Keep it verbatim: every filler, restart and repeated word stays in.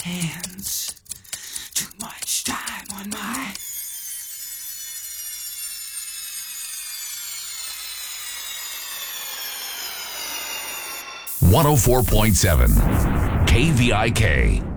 hands. Too much time on my... one oh four point seven K V I K.